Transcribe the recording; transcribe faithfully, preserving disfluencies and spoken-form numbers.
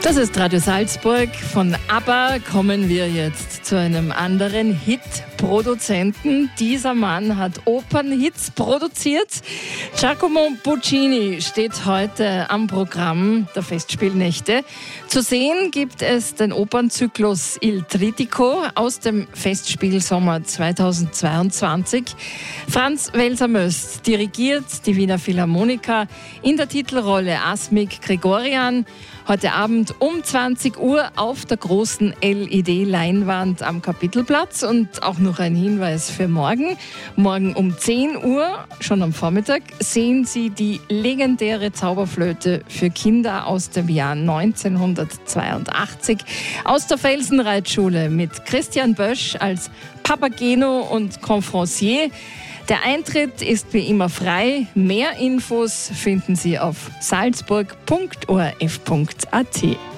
Das ist Radio Salzburg. Von ABBA kommen wir jetzt zu einem anderen Hit-Produzenten. Dieser Mann hat Opernhits produziert. Giacomo Puccini steht heute am Programm der Festspielnächte. Zu sehen gibt es den Opernzyklus Il Trittico aus dem Festspielsommer zweitausendzweiundzwanzig. Franz Welser-Möst dirigiert die Wiener Philharmoniker in der Titelrolle Asmik Grigorian. Heute Abend um zwanzig Uhr auf der großen L E D-Leinwand am Kapitelplatz. Und auch noch ein Hinweis für morgen. Morgen um zehn Uhr, schon am Vormittag, sehen Sie die legendäre Zauberflöte für Kinder aus dem Jahr neunzehnhundertzweiundachtzig aus der Felsenreitschule mit Christian Bösch als Papageno und Confrancier. Der Eintritt ist wie immer frei. Mehr Infos finden Sie auf salzburg punkt o r f punkt a t.